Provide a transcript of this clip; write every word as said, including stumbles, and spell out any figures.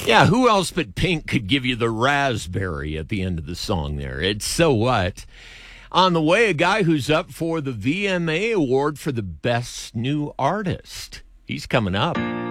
Yeah, who else but Pink could give you the raspberry at the end of the song there? It's So What. On the way, a guy who's up for the V M A Award for the Best New Artist. He's coming up.